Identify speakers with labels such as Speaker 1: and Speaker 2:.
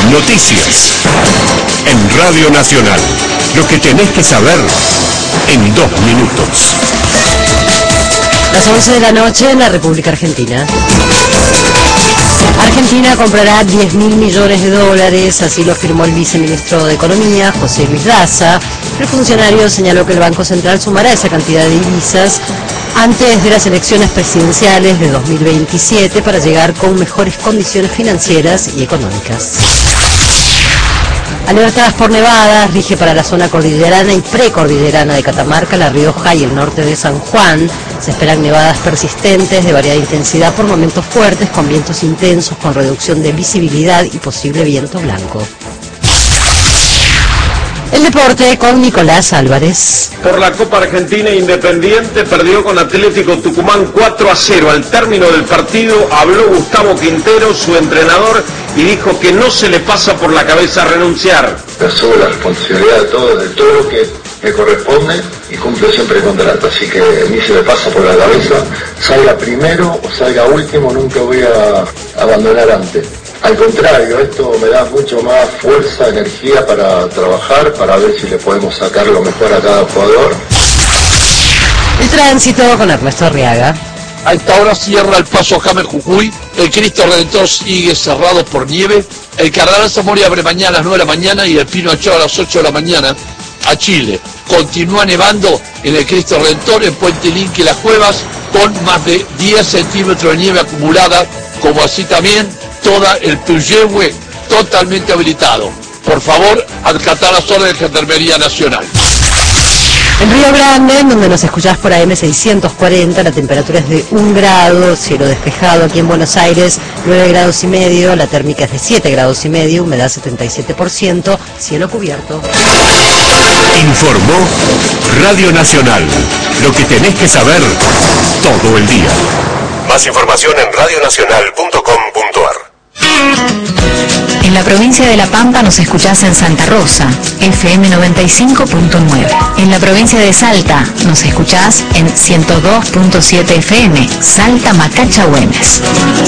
Speaker 1: Noticias. En Radio Nacional. Lo que tenés que saber en 2 minutos.
Speaker 2: Las 11 de la noche en la República Argentina. Argentina comprará 10.000 millones de dólares, así lo afirmó el viceministro de Economía, José Luis Daza. El funcionario señaló que el Banco Central sumará esa cantidad de divisas antes de las elecciones presidenciales de 2027 para llegar con mejores condiciones financieras y económicas. Alertas por nevadas rige para la zona cordillerana y precordillerana de Catamarca, La Rioja y el norte de San Juan. Se esperan nevadas persistentes de variada intensidad por momentos fuertes, con vientos intensos, con reducción de visibilidad y posible viento blanco. El deporte con Nicolás Álvarez.
Speaker 3: Por la Copa Argentina, Independiente perdió con Atlético Tucumán 4-0. Al término del partido habló Gustavo Quintero, su entrenador, y dijo que no se le pasa por la cabeza renunciar.
Speaker 4: Asumo la responsabilidad de todo lo que me corresponde y cumplo siempre el contrato. Así que ni se me pasa por la cabeza, salga primero o salga último, nunca voy a abandonar antes. Al contrario, esto me da mucho más fuerza, energía para trabajar, para ver si le podemos sacar lo mejor a cada jugador.
Speaker 2: El tránsito con Ernesto Arriaga.
Speaker 5: A esta hora cierra el paso a James Jujuy, el Cristo Redentor sigue cerrado por nieve, el Cardenal Zamora abre mañana a las 9 de la mañana y el Pino Ochoa a las 8 de la mañana a Chile. Continúa nevando en el Cristo Redentor, en Puente Linque y Las Cuevas, con más de 10 centímetros de nieve acumulada, como así también toda el Puyehue totalmente habilitado. Por favor, acatar las órdenes de Gendarmería Nacional.
Speaker 2: En Río Grande, en donde nos escuchás por AM 640, la temperatura es de 1 grado, cielo despejado. Aquí en Buenos Aires, 9 grados y medio, la térmica es de 7 grados y medio, humedad 77%, cielo cubierto.
Speaker 1: Informó Radio Nacional. Lo que tenés que saber todo el día. Más información en radionacional.com.ar.
Speaker 6: En la provincia de La Pampa nos escuchás en Santa Rosa, FM 95.9. En la provincia de Salta nos escuchás en 102.7 FM, Salta Macacha Güemes.